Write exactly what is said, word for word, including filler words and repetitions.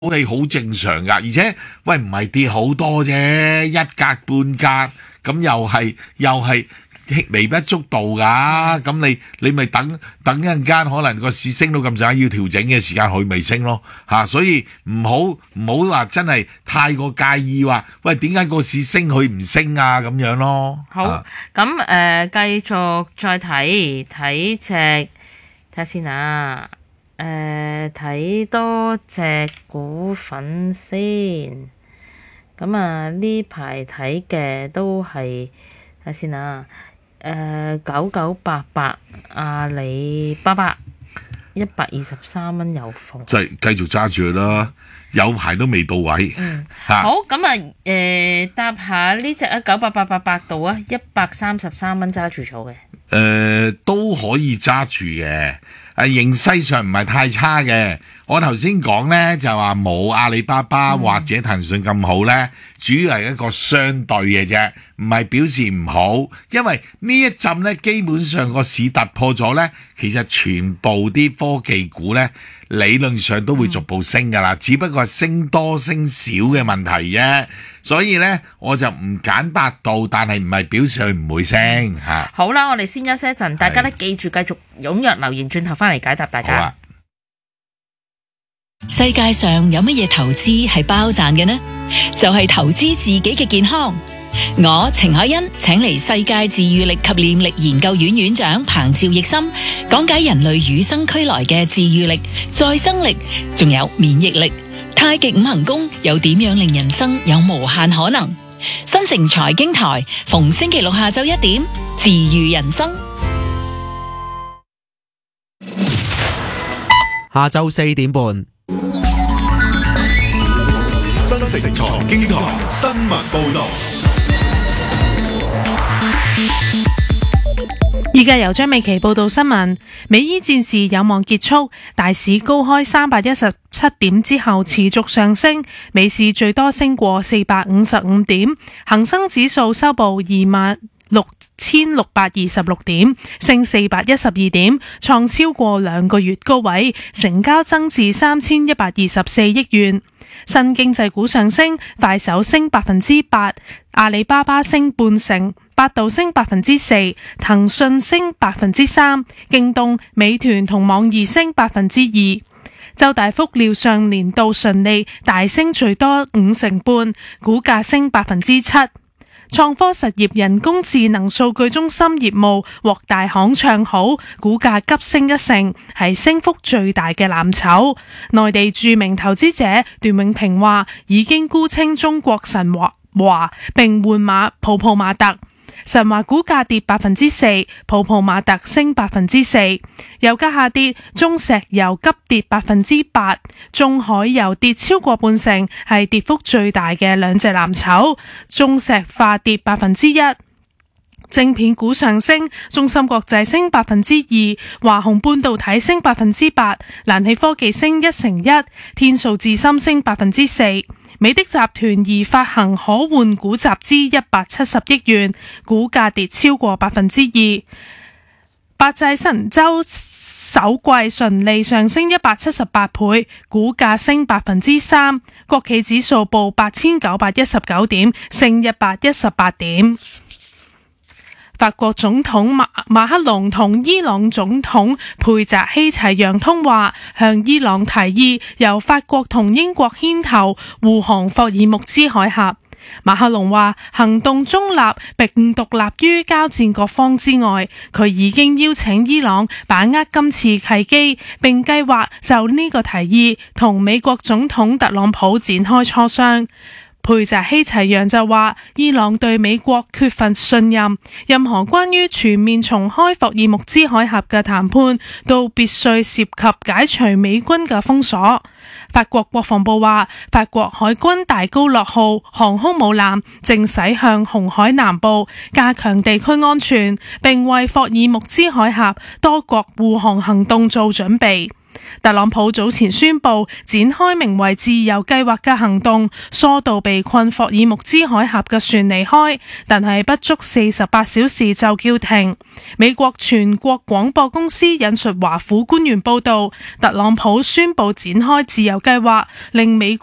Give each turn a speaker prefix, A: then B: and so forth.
A: 氣好正常噶，而且喂唔係跌好多啫，一格半格咁又係又係微不足道噶，咁你你咪等等一陣間可能個市升到咁上下要調整嘅時間佢咪升咯嚇，所以唔好唔好話真係太過介意話喂點解個市升佢唔升啊咁樣咯。
B: 好，咁誒繼續再睇睇隻睇下先啊。誒睇、呃、多隻股份先，咁啊呢排睇嘅都係睇下先啊，誒九九八八阿里巴巴一百二十三蚊有貨，
A: 即係繼續揸住佢啦，有排都未到位。
B: 嗯，
A: 啊、
B: 好，咁啊誒搭下呢隻啊九八八八百度啊，一百三十三蚊揸住咗嘅。
A: 誒、呃、都可以揸住嘅，誒形勢上唔係太差嘅。我頭先講呢就話冇阿里巴巴或者騰訊咁好呢，主要係一個相對嘅啫，唔係表示唔好。因為呢一陣呢，基本上個市突破咗呢，其實全部啲科技股呢，理論上都會逐步升噶啦，只不過係升多升少嘅問題啫。所以呢，我就唔揀百度，但係唔係表示佢唔會升嚇。
B: 好啦，我哋先休息一陣，大家咧記住繼續踴躍留言，轉頭翻嚟解答大家。
A: 啊、
C: 世界上有乜嘢投資係包賺嘅呢？就係、是、投資自己嘅健康。我程海欣請嚟世界治愈力及念力研究院院長彭趙奕森講解人類與生俱來嘅治愈力、再生力，仲有免疫力。太極五行功又點樣令人生有無限可能？新城財經台逢星期六下晝一點，治愈人生。
D: 下晝四點半，
E: 新城財經台新聞報道。
F: 依家由張美琪報道新聞。美伊戰事有望結束，大市高開三百一十七點之後持續上升，美市最多升過四百五十五點，恒生指數收報二萬六千六百二十六點，升四百一十二點，創超過兩個月高位，成交增至三千一百二十四億元。新經濟股上升，快手升百分之八，阿里巴巴升半成，百度升百分之四，騰訊升百分之三，京東、美團同網易升百分之二。周大福料上年度純利大升最多五成半，股價升百分之七。創科實業人工智能數據中心業務獲大行唱好，股價急升一成，係升幅最大嘅藍籌。內地著名投資者段永平話，已經沽清中國神華華並換馬泡泡瑪特。神華股價跌百分之四，泡泡瑪特升百分之四。油價下跌，中石油急跌百分之八，中海油跌超過半成，係跌幅最大嘅兩隻藍籌。中石化跌百分之一。晶片股上升，中芯國際升百分之二，華虹半導體升百分之八，蘭汽科技升一成一，天數智深升百分之四。美的集團擬發行可換股集資一百七十億元，股價跌超過百分之二。百濟神州首季純利上升一百七十八倍，股價升百分之三。國企指數報八千九百一十九點，升一百一十八點。法國總統馬馬克龍同伊朗總統佩澤希齊揚通話，向伊朗提議由法國同英國牽頭護航霍爾木茲海峽。馬克龍話行動中立並獨立於交戰各方之外，佢已經邀請伊朗把握今次契機，並計劃就呢個提議同美國總統特朗普展開磋商。佩澤希齊揚就話，伊朗對美國缺乏信任，任何關於全面重開霍爾木茲海峽嘅談判都必須涉及解除美軍嘅封鎖。法國國防部話，法國海軍大高樂號航空母艦正駛向紅海南部，加強地區安全，並為霍爾木茲海峽多國護航行動做準備。 特朗普早前宣布展開名為自由計劃嘅行動，疏導被困霍爾木茲海峽嘅船離開，但係不足四十八小時就叫停。美國全國廣播公司引述華府官員報道，特朗普宣布展開自由計劃，令美